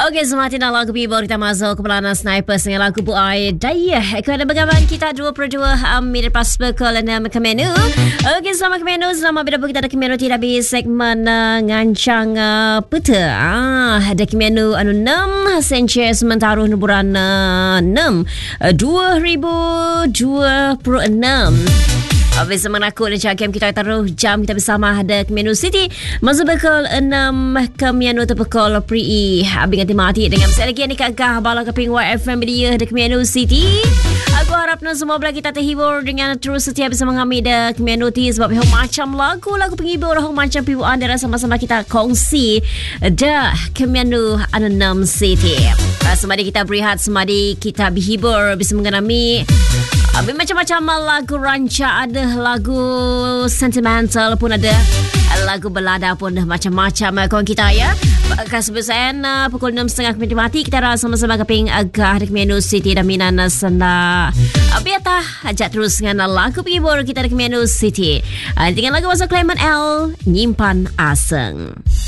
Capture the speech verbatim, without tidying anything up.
Okey, semakin dah lagu people kita masuk ke pelana sniper dengan lagu Bu Ai Daya. Kerana bergabung kita dua per dua um, minit pas pukul enam ke menu. Okey, selamat ke menu. Selamat berada kita ada ke menu tidak habis segmen uh, ngancang uh, peta. Ah, ada ke menu anu enam senche sementara nuburan uh, enam uh, dua ribu dua puluh enam. Habis menakut dan cakap kita taruh jam kita bersama ada ke menu City masuk pukul enam ke menu tu pukul Pri. Habis ganti mati dengan saya lagi ni kakak bala ke Ping Y F M dia ada ke menu City. Aku harap nak semua belah kita terhibur dengan terus setia bersama kami ada ke menu T sebab hal macam lagu-lagu penghibur hal macam pibu anda sama-sama kita kongsi dah ke menu enam City. Semadi kita berehat, semadi kita berhibur bersama kami. Habis macam-macam lagu ranca ada, lagu sentimental pun ada, lagu belada pun dah macam-macam kawan kita ya. Kesebesaran uh, pukul enam tiga puluh mati kita dah sama-sama keping agak di menu City dan minan senda. Biar tah ajak terus dengan lagu penghibur kita di menu City. Uh, dengan lagu masuk Clement L Nyimpan Aseng.